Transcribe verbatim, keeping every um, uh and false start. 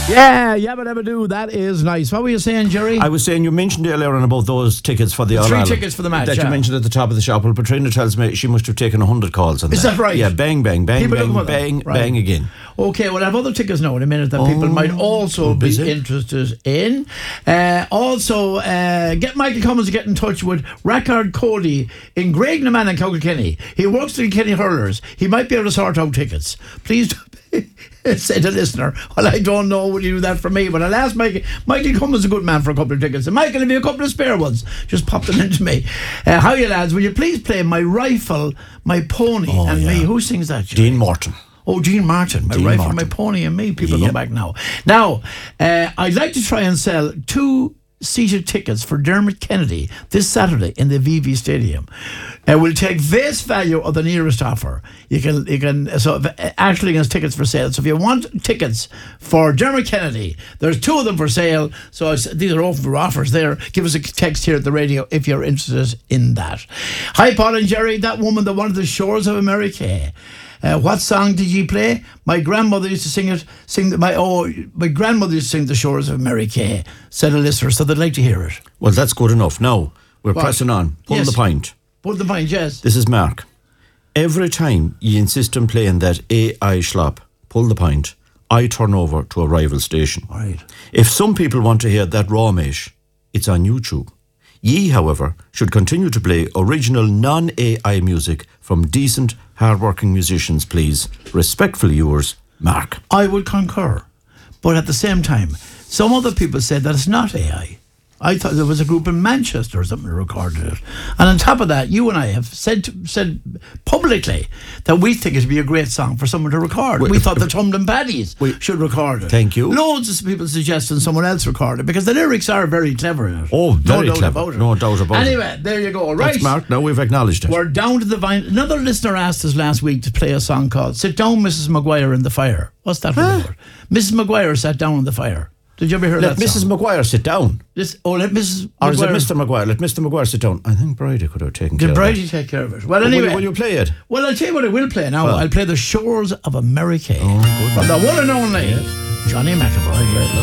Yeah, yabba dabba do. That is nice. What were you saying, Jerry? I was saying, you mentioned earlier on about those tickets for the All Three Ireland tickets for the match, that yeah. you mentioned at the top of the shop. Well, Patrina tells me she must have taken a hundred calls on Is that right? Yeah, bang, bang, bang, People bang, looking for them. bang, Right. bang again. Okay, well, I have other tickets now in a minute that people might also be busy. interested in. Uh, also, uh, get Michael Cummins to get in touch with Rackard Cody in Graignaman and Kilkenny. He works in Kenny Hurlers. He might be able to sort out tickets. Please say the listener, well, I don't know, will you do that for me? But I'll ask Michael. Michael Cummins is a good man for a couple of tickets. And Michael, if you have a couple of spare ones, just pop them into me. Uh, how you lads, will you please play My Rifle, My Pony Oh, and yeah. Me? Who sings that? Jerry? Dean Morton. Oh, Gene Martin, My Dean Rifle, Martin. My Pony and Me. People Yep. go back now. Now, uh, I'd like to try and sell two seated tickets for Dermot Kennedy this Saturday in the V V Stadium. Uh, we'll take face value of the nearest offer. You can, you can. So actually, against tickets for sale. So if you want tickets for Dermot Kennedy, there's two of them for sale. So it's, these are open for offers. There, give us a text here at the radio if you're interested in that. Hi, Paul and Jerry. That woman that wanted the shores of America. Uh, what song did you play? My grandmother used to sing it. Sing the, my oh, my grandmother used to sing "The Shores of America," said a listener. So they'd like to hear it. Well, that's good enough. Now, we're What? pressing on. Pull Yes. the point. Put the point, yes. This is Mark. Every time you insist on playing that A I schlop, pull the point, I turn over to a rival station. Right. If some people want to hear that raw mesh, it's on YouTube. Ye, however, should continue to play original non-A I music from decent, hard-working musicians, please. Respectfully yours, Mark. I would concur, but at the same time, some other people said that it's not A I. I thought there was a group in Manchester or something that recorded it. And on top of that, you and I have said to, said publicly that we think it'd be a great song for someone to record. Wait, we thought the uh, Tumbling Baddies wait. should record it. Thank you. Loads of people suggesting someone else record it because the lyrics are very clever in it. Oh, very no doubt clever. About it. No doubt about it. Anyway, there you go. Right. That's Mark. Now we've acknowledged it. We're down to the vine. Another listener asked us last week to play a song called "Sit Down, Missus Maguire in the Fire." What's that Huh? for? Missus Maguire sat down in the fire. Did you ever hear Let that Missus song? Maguire sit down. This, oh, let Missus Or is it Maguire. Mister Maguire? Let Mister Maguire sit down. I think Bridie could have taken care Did of Brady it. take care of it? Well, Will anyway. you- Will you play it? Well, I'll tell you what I will play now. Well. I'll play "The Shores of America." Oh, good. From the one and only Johnny McAvoy.